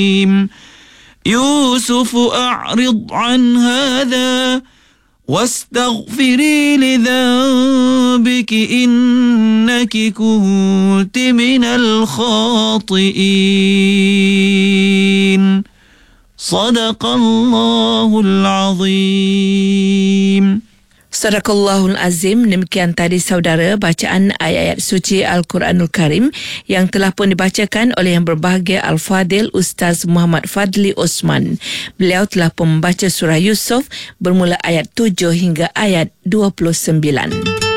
يوسف أعرض عن هذا واستغفري لذنبك إنك كنت من الخاطئين. صدق الله العظيم. Sadaqallahul Azim. Demikian tadi saudara bacaan ayat-ayat suci Al-Quranul Karim yang telah pun dibacakan oleh yang berbahagia Al-Fadil Ustaz Muhammad Fadli Osman. Beliau telah pun membaca surah Yusuf bermula ayat 7 hingga ayat 29.